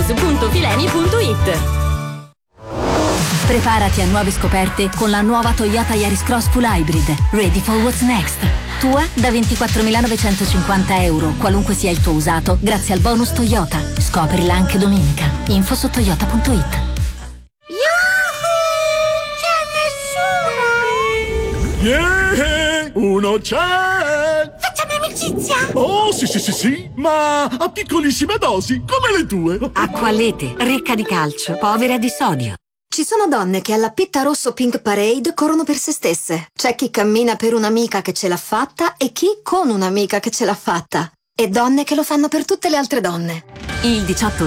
www.fileni.it. Preparati a nuove scoperte con la nuova Toyota Yaris Cross Full Hybrid. Ready for what's next. Tua da 24.950 euro, qualunque sia il tuo usato, grazie al bonus Toyota. Scoprila anche domenica. Info su toyota.it. C'è nessuno! Uno c'è! Facciamo amicizia! Oh, sì, ma a piccolissime dosi, come le tue. Acqualete, ricca di calcio, povera di sodio. Ci sono donne che alla Pitta Rosso Pink Parade corrono per se stesse. C'è chi cammina per un'amica che ce l'ha fatta e chi con un'amica che ce l'ha fatta. E donne che lo fanno per tutte le altre donne. Il 18